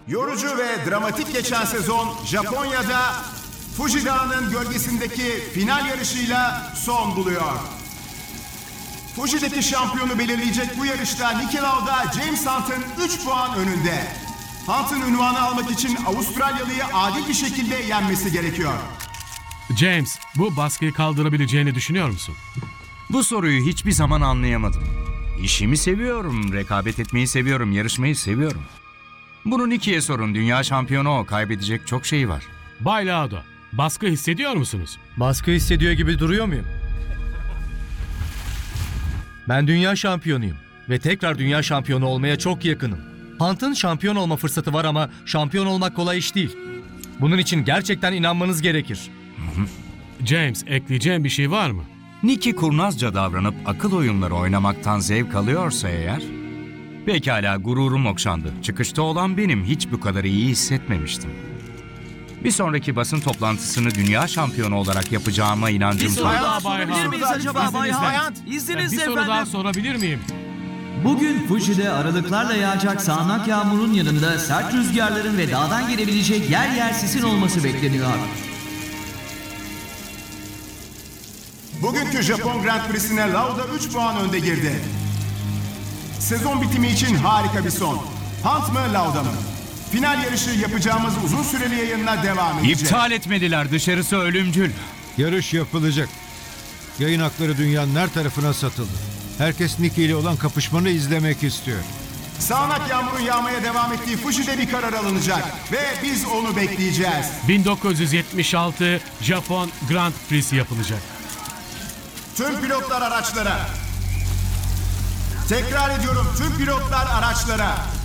Yorucu ve dramatik geçen sezon Japonya'da Fuji Dağı'nın gölgesindeki final yarışıyla son buluyor. Fuji'deki şampiyonu belirleyecek bu yarışta Niki Lauda James Hunt'ın 3 puan önünde. Hunt'ın unvanı almak için Avustralyalı'yı adil bir şekilde yenmesi gerekiyor. James, bu baskıyı kaldırabileceğini düşünüyor musun? Bu soruyu hiçbir zaman anlayamadım. İşimi seviyorum, rekabet etmeyi seviyorum, yarışmayı seviyorum. Bunu Nicky'ye sorun, dünya şampiyonu o, kaybedecek çok şey var. Bay Lauda, baskı hissediyor musunuz? Baskı hissediyor gibi duruyor muyum? Ben dünya şampiyonuyum ve tekrar dünya şampiyonu olmaya çok yakınım. Hunt'ın şampiyon olma fırsatı var ama şampiyon olmak kolay iş değil. Bunun için gerçekten inanmanız gerekir. James, ekleyeceğin bir şey var mı? Nicky kurnazca davranıp akıl oyunları oynamaktan zevk alıyorsa eğer... Pekala, gururum okşandı. Çıkışta olan benim, hiç bu kadar iyi hissetmemiştim. Bir sonraki basın toplantısını dünya şampiyonu olarak yapacağıma inancım soru tam. daha sorabilir miyiz acaba Bay Hunt? Bir İzninizle soru daha efendim. sorabilir miyim? Bugün Fuji'de aralıklarla yağacak sağanak yağmurun yanında sert rüzgarların ve dağdan gelebilecek yer yer sisin olması bekleniyor. Bugünkü Japon Grand Prix'sine Lauda 3 puan önde girdi. Sezon bitimi için harika bir son. Hunt mı Lauda mı? Final yarışı yapacağımız uzun süreli yayınla devam edecek. İptal etmediler, dışarısı ölümcül. Yarış yapılacak. Yayın hakları dünyanın her tarafına satıldı. Herkes Nicky ile olan kapışmanı izlemek istiyor. Sağanak yağmurun yağmaya devam ettiği Fuji'de bir karar alınacak ve biz onu bekleyeceğiz. 1976 Japon Grand Prix'si yapılacak. Tüm pilotlar araçlara. Tekrar ediyorum, tüm pilotlar araçlara.